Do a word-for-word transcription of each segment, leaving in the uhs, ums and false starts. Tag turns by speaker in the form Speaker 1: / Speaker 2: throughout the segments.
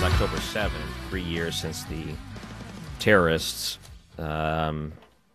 Speaker 1: October seventh, three years since the terrorists um,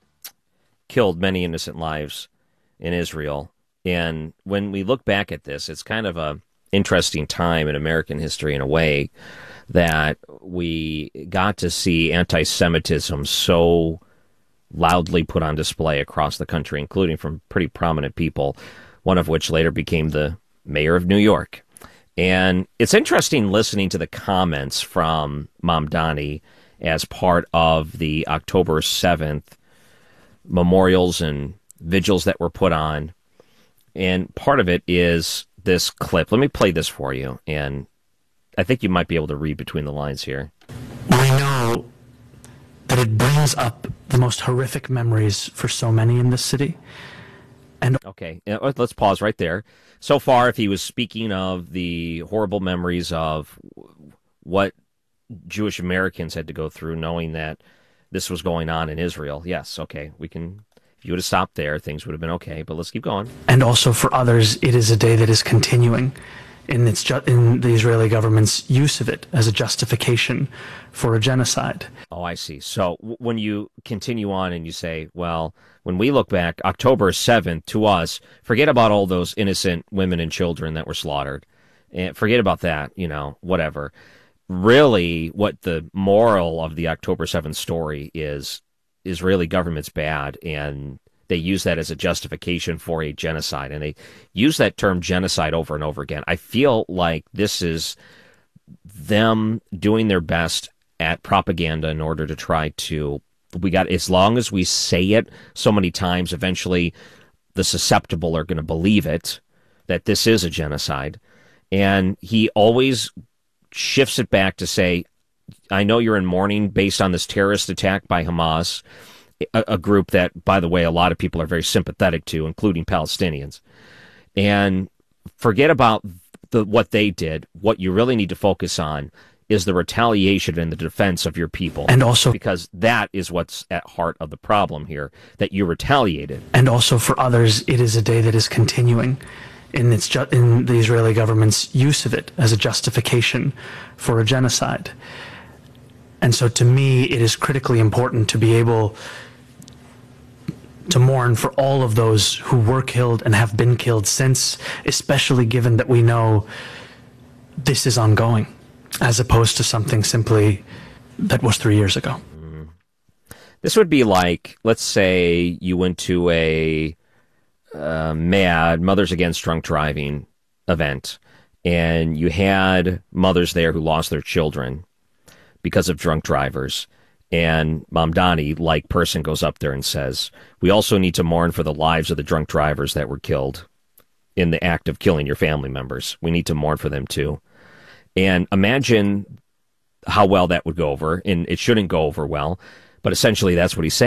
Speaker 1: killed many innocent lives in Israel. And when we look back at this, it's kind of a interesting time in American history in a way that we got to see anti-Semitism so loudly put on display across the country, including from pretty prominent people, one of which later became the mayor of New York. And it's interesting listening to the comments from Mamdani as part of the October seventh memorials and vigils that were put on. And part of it is this clip. Let me play this for you, and I think you might be able to read between the lines here.
Speaker 2: We know that it brings up the most horrific memories for so many in this city. And
Speaker 1: okay, let's pause right there. So far, if he was speaking of the horrible memories of what Jewish Americans had to go through knowing that this was going on in Israel, yes, okay, we can. If you would have stopped there, things would have been okay, but let's keep going.
Speaker 2: And also for others, it is a day that is continuing in its ju- in the Israeli government's use of it as a justification for a genocide.
Speaker 1: Oh, I see. So w- when you continue on and you say, well, when we look back, October seventh, to us, forget about all those innocent women and children that were slaughtered. And forget about that, you know, whatever. Really, what the moral of the October seventh story is, Israeli government's bad, and they use that as a justification for a genocide, and they use that term genocide over and over again. I feel like this is them doing their best at propaganda in order to try to, we got, as long as we say it so many times, eventually the susceptible are going to believe it, that this is a genocide. And he always shifts it back to say, I know you're in mourning based on this terrorist attack by Hamas, a, a group that, by the way, a lot of people are very sympathetic to, including Palestinians. And forget about the, what they did. What you really need to focus on is the retaliation and the defense of your people.
Speaker 2: And also,
Speaker 1: because that is what's at heart of the problem here, that you retaliated.
Speaker 2: And also for others, it is a day that is continuing in its ju- in the Israeli government's use of it as a justification for a genocide. And so to me, it is critically important to be able to mourn for all of those who were killed and have been killed since, especially given that we know this is ongoing, as opposed to something simply that was three years ago.
Speaker 1: Mm. This would be like, let's say you went to a uh, MAD, Mothers Against Drunk Driving event, and you had mothers there who lost their children because of drunk drivers. And Mamdani, like person, goes up there and says, we also need to mourn for the lives of the drunk drivers that were killed in the act of killing your family members. We need to mourn for them too. And imagine how well that would go over, and it shouldn't go over well, but essentially that's what he's saying.